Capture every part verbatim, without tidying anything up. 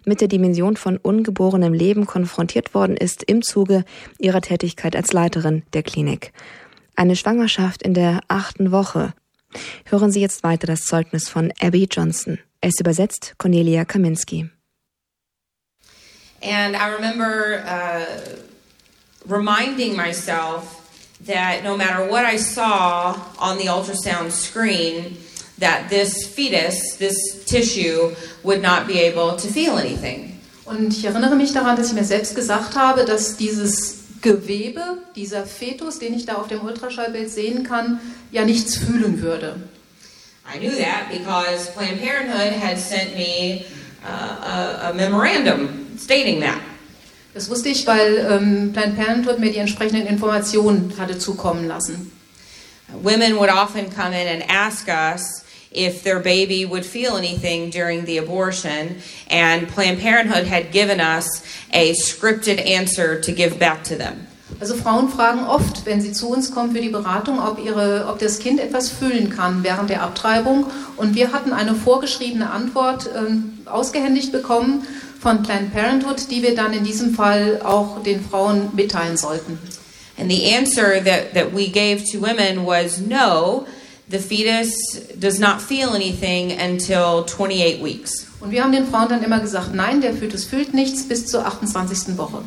mit der Dimension von ungeborenem Leben konfrontiert worden ist im Zuge ihrer Tätigkeit als Leiterin der Klinik. Eine Schwangerschaft in der achten Woche. Hören Sie jetzt weiter das Zeugnis von Abby Johnson. Es übersetzt Cornelia Kaminski. And I remember uh, reminding myself that no matter what I saw on the ultrasound screen, that this fetus, this tissue, would not be able to feel anything. Und ich erinnere mich daran, dass ich mir selbst gesagt habe, dass dieses Gewebe, dieser Fetus, den ich da auf dem Ultraschallbild sehen kann, ja nichts fühlen würde. I knew that because Planned Parenthood had sent me uh, a, a memorandum stating that. Das wusste ich, weil ähm, Planned Parenthood mir die entsprechenden Informationen hatte zukommen lassen. Women would often come in and ask us if their baby would feel anything during the abortion, and Planned Parenthood had given us a scripted answer to give back to them. Also Frauen fragen oft, wenn sie zu uns kommen für die Beratung, ob, ihre, ob das Kind etwas fühlen kann während der Abtreibung. Und wir hatten eine vorgeschriebene Antwort ähm, ausgehändigt bekommen von Planned Parenthood, die wir dann in diesem Fall auch den Frauen mitteilen sollten. And the answer that, that we gave to women was no, the fetus does not feel anything until twenty-eight weeks. Und wir haben den Frauen dann immer gesagt, nein, der Fetus fühlt nichts bis zur achtundzwanzigsten Woche.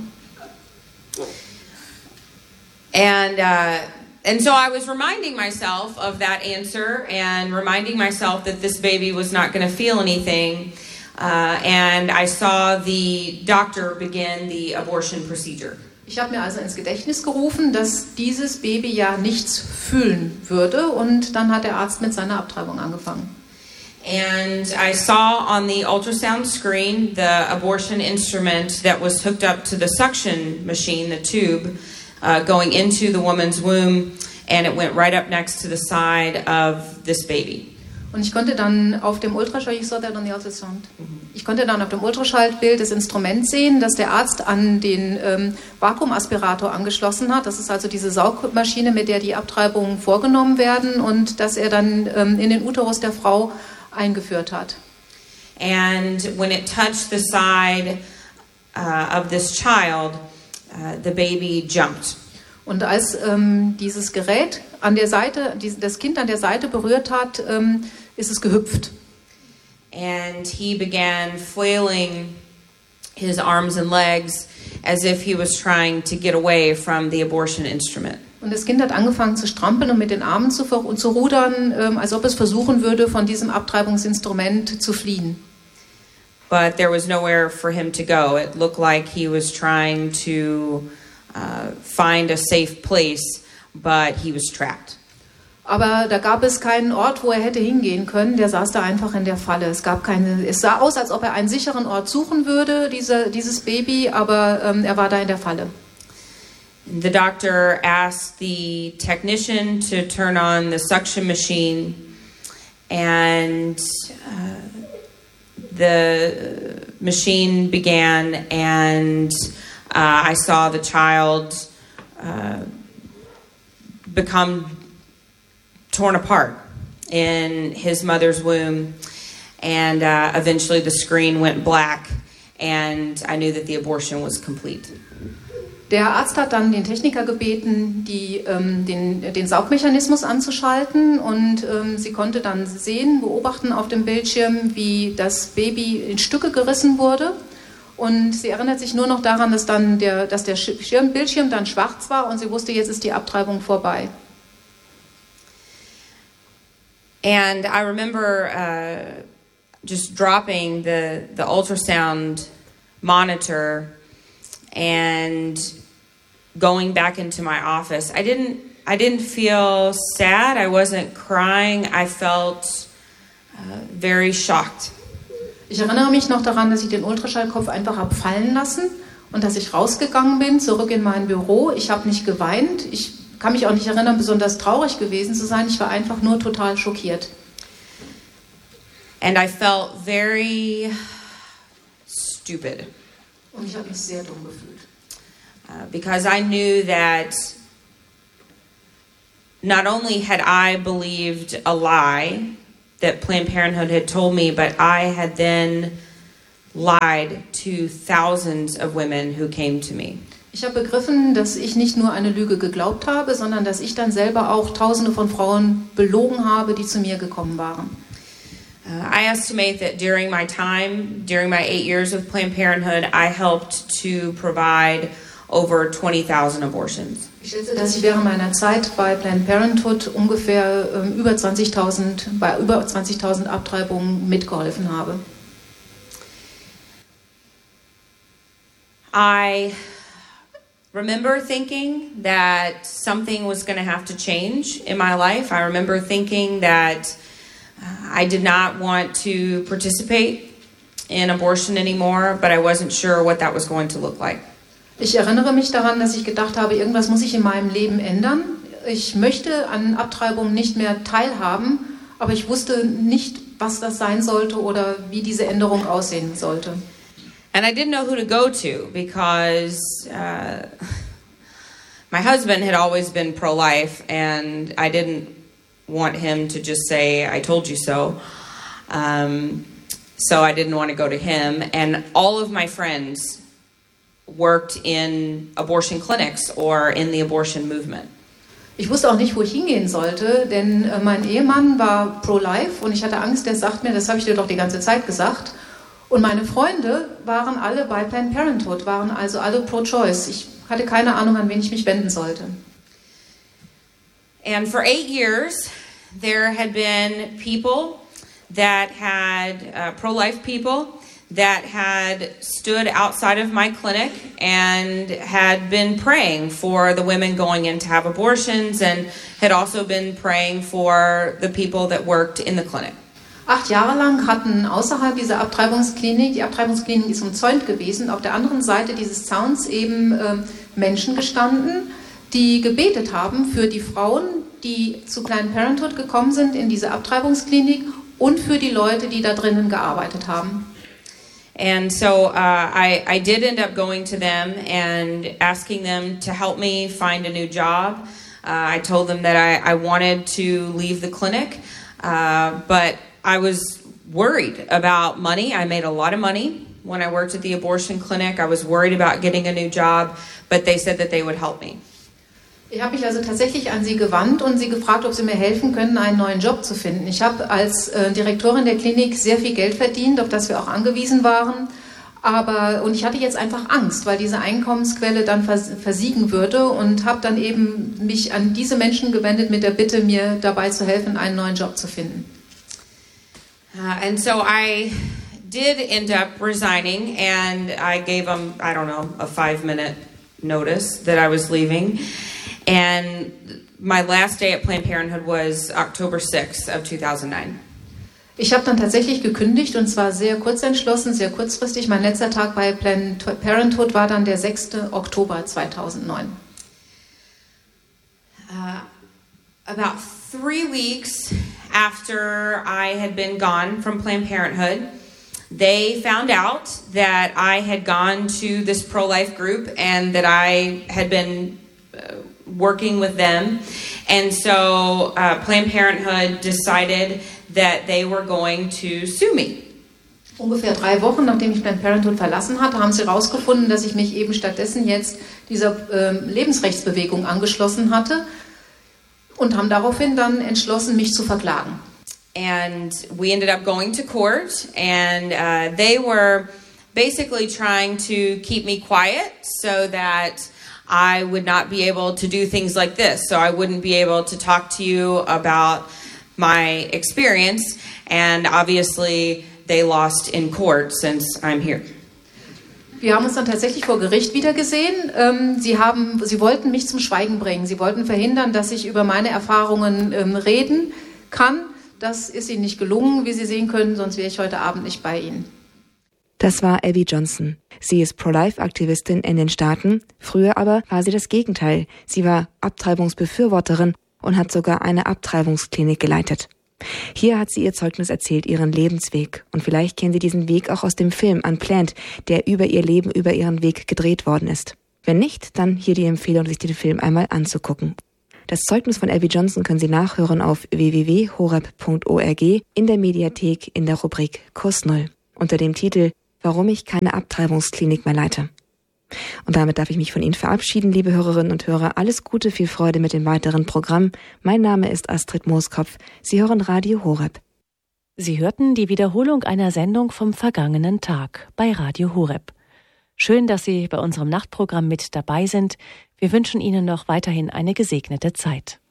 And uh, and so I was reminding myself of that answer and reminding myself that this baby was not going to feel anything. Uh, and I saw the doctor begin the abortion procedure. Ich habe mir also ins Gedächtnis gerufen, dass dieses Baby ja nichts fühlen würde, und dann hat der Arzt mit seiner Abtreibung angefangen. And I saw on the ultrasound screen the abortion instrument that was hooked up to the suction machine, the tube, uh, going into the woman's womb, and it went right up next to the side of this baby. Und ich konnte dann auf dem Ultraschall, ich saw that on the ultrasound. Ich konnte dann auf dem Ultraschallbild das Instrument sehen, das der Arzt an den ähm, Vakuumaspirator angeschlossen hat. Das ist also diese Saugmaschine, mit der die Abtreibungen vorgenommen werden, und das er dann ähm, in den Uterus der Frau eingeführt hat. And when it touched the side uh, of this child, uh, the baby jumped. Und als ähm, dieses Gerät an der Seite, die, das Kind an der Seite berührt hat, ähm, ist es gehüpft. And he began flailing his arms and legs as if he was trying to get away from the abortion instrument. Und das Kind hat angefangen zu strampeln und mit den Armen zu, und zu rudern, ähm, als ob es versuchen würde, von diesem Abtreibungsinstrument zu fliehen. But there was nowhere for him to go. It looked like he was trying to uh, find a safe place, but he was trapped. Aber da gab es keinen Ort, wo er hätte hingehen können. Der saß da einfach in der Falle. Es gab keine, es sah aus, als ob er einen sicheren Ort suchen würde, diese, dieses Baby, aber ähm, er war da in der Falle. The doctor asked the technician to turn on the suction machine, and uh, the machine began, and uh, I saw the child uh, become torn apart in his mother's womb, and uh, eventually the screen went black, and I knew that the abortion was complete. Der Arzt hat dann den Techniker gebeten, die, ähm, den, den Saugmechanismus anzuschalten, und ähm, sie konnte dann sehen, beobachten auf dem Bildschirm, wie das Baby in Stücke gerissen wurde, und sie erinnert sich nur noch daran, dass, dann der, dass der Schirm, Bildschirm dann schwarz war, und sie wusste, jetzt ist die Abtreibung vorbei. And I remember uh, just dropping the, the ultrasound monitor and going back into my office. I didn't I didn't feel sad. I wasn't crying. I felt uh, very shocked. Ich erinnere mich noch daran, dass ich den Ultraschallkopf einfach habe fallen lassen und dass ich rausgegangen bin, zurück in mein Büro. Ich habe nicht geweint. Ich kann mich auch nicht erinnern, besonders traurig gewesen zu sein. Ich war einfach nur total schockiert. And I felt very stupid. Und ich habe mich sehr dumm gefühlt. Uh, because I knew that not only had I believed a lie that Planned Parenthood had told me, but I had then lied to thousands of women who came to me. Ich habe begriffen, dass ich nicht nur eine Lüge geglaubt habe, sondern dass ich dann selber auch Tausende von Frauen belogen habe, die zu mir gekommen waren. Uh, I estimate that during my time, during my eight years with Planned Parenthood, I helped to provide over twenty thousand abortions. Ich schätze, dass ich während meiner Zeit bei Planned Parenthood ungefähr ähm, über zwanzigtausend, bei über zwanzigtausend Abtreibungen mitgeholfen habe. I remember thinking that something was going to have to change in my life. I remember thinking that uh, I did not want to participate in abortion anymore, but I wasn't sure what that was going to look like. Ich erinnere mich daran, dass ich gedacht habe, irgendwas muss sich in meinem Leben ändern. Ich möchte an Abtreibung nicht mehr teilhaben, aber ich wusste nicht, was das sein sollte oder wie diese Änderung aussehen sollte. And I didn't know who to go to because uh, my husband had always been pro-life, and I didn't want him to just say, I told you so. Um, so I didn't want to go to him. And all of my friends worked in abortion clinics or in the abortion movement. Ich wusste auch nicht, wo ich hingehen sollte, denn äh, mein Ehemann war pro-life und ich hatte Angst, der sagt mir, das habe ich dir doch die ganze Zeit gesagt. Und meine Freunde waren alle bei Planned Parenthood, waren also alle pro-choice. Ich hatte keine Ahnung, an wen ich mich wenden sollte. And for eight years, there had been people that had, uh, pro-life people, that had stood outside of my clinic and had been praying for the women going in to have abortions and had also been praying for the people that worked in the clinic. Acht Jahre lang hatten außerhalb dieser Abtreibungsklinik, die Abtreibungsklinik ist umzäunt gewesen, auf der anderen Seite dieses Zauns eben äh, Menschen gestanden, die gebetet haben für die Frauen, die zu Planned Parenthood gekommen sind in diese Abtreibungsklinik und für die Leute, die da drinnen gearbeitet haben. And so uh, I, I did end up going to them and asking them to help me find a new job. Uh, I told them that I, I wanted to leave the clinic, uh, but I was worried about money. I made a lot of money when I worked at the abortion clinic. I was worried about getting a new job, but they said that they would help me. Ich habe mich also tatsächlich an sie gewandt und sie gefragt, ob sie mir helfen können, einen neuen Job zu finden. Ich habe als äh, Direktorin der Klinik sehr viel Geld verdient, auf das wir auch angewiesen waren. Aber, und ich hatte jetzt einfach Angst, weil diese Einkommensquelle dann vers- versiegen würde und habe dann eben mich an diese Menschen gewendet mit der Bitte, mir dabei zu helfen, einen neuen Job zu finden. Uh, and so I did end up resigning, and I gave them, I don't know, a five-minute notice that I was leaving. And my last day at Planned Parenthood was October sixth of two thousand nine. Ich habe dann tatsächlich gekündigt und zwar sehr kurzentschlossen, sehr kurzfristig. Mein letzter Tag bei Planned Parenthood war dann der sechster Oktober zweitausendneun. Uh, about three weeks after I had been gone from Planned Parenthood, they found out that I had gone to this pro-life group and that I had been uh, working with them. And so uh, Planned Parenthood decided that they were going to sue me. Ungefähr drei Wochen, nachdem ich Planned Parenthood verlassen hatte, haben sie herausgefunden, dass ich mich eben stattdessen jetzt dieser äh, Lebensrechtsbewegung angeschlossen hatte und haben daraufhin dann entschlossen, mich zu verklagen. And we ended up going to court, and uh, they were basically trying to keep me quiet so that I would not be able to do things like this. So I wouldn't be able to talk to you about my experience, and obviously they lost in court since I'm here. Wir haben uns dann tatsächlich vor Gericht wiedergesehen. Ähm, sie, haben, sie wollten mich zum Schweigen bringen. Sie wollten verhindern, dass ich über meine Erfahrungen ähm, reden kann. Das ist ihnen nicht gelungen, wie Sie sehen können, sonst wäre ich heute Abend nicht bei Ihnen. Das war Abby Johnson. Sie ist Pro-Life-Aktivistin in den Staaten. Früher aber war sie das Gegenteil. Sie war Abtreibungsbefürworterin und hat sogar eine Abtreibungsklinik geleitet. Hier hat sie ihr Zeugnis erzählt, ihren Lebensweg. Und vielleicht kennen Sie diesen Weg auch aus dem Film Unplanned, der über ihr Leben, über ihren Weg gedreht worden ist. Wenn nicht, dann hier die Empfehlung, sich den Film einmal anzugucken. Das Zeugnis von Abby Johnson können Sie nachhören auf w w w punkt horeb punkt org in der Mediathek in der Rubrik Kurs Null unter dem Titel warum ich keine Abtreibungsklinik mehr leite. Und damit darf ich mich von Ihnen verabschieden, liebe Hörerinnen und Hörer. Alles Gute, viel Freude mit dem weiteren Programm. Mein Name ist Astrid Mooskopf. Sie hören Radio Horeb. Sie hörten die Wiederholung einer Sendung vom vergangenen Tag bei Radio Horeb. Schön, dass Sie bei unserem Nachtprogramm mit dabei sind. Wir wünschen Ihnen noch weiterhin eine gesegnete Zeit.